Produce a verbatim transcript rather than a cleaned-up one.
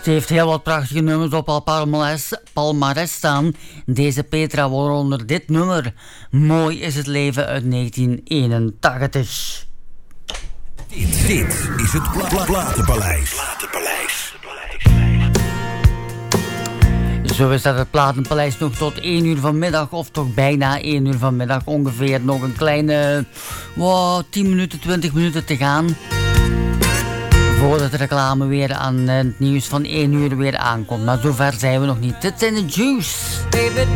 Ze heeft heel wat prachtige nummers op haar palmares, palmares staan. Deze Petra, waaronder dit nummer. Mooi is het leven uit negentien eenentachtig. Dit, dit is het Pla- Pla- Platenpaleis. Platenpaleis. Zo is dat het Platenpaleis nog tot één uur vanmiddag, of toch bijna één uur vanmiddag. Ongeveer nog een kleine wow, tien minuten, twintig minuten te gaan. Voordat de reclame weer aan het nieuws van één uur weer aankomt. Maar zover zijn we nog niet. Dit zijn de Juice.